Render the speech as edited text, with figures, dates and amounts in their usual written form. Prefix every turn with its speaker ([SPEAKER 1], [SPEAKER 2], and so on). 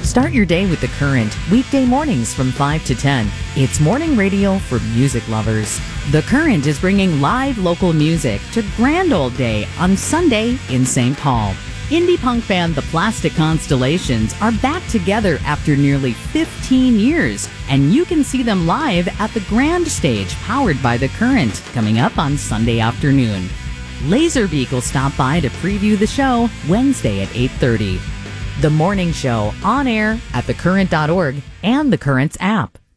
[SPEAKER 1] Start your day with The Current, weekday mornings from 5 to 10. It's morning radio for music lovers. The Current is bringing live local music to Grand Old Day on Sunday in St. Paul. Indie punk band The Plastic Constellations are back together after nearly 15 years, and you can see them live at the Grand Stage powered by The Current coming up on Sunday afternoon. Laserbeak will stop by to preview the show Wednesday at 8:30. The morning show on air at thecurrent.org and the Current's app.